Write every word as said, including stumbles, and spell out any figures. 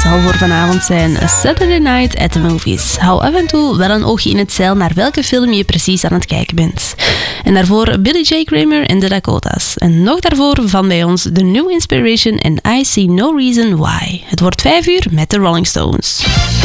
zal voor vanavond zijn A Saturday Night at the Movies. Hou af en toe wel een oogje in het zeil naar welke film je precies aan het kijken bent. En daarvoor Billy J. Kramer en The Dakotas. En nog daarvoor van bij ons The New Inspiration en I See No Reason Why. Het wordt vijf uur met de Rolling Stones.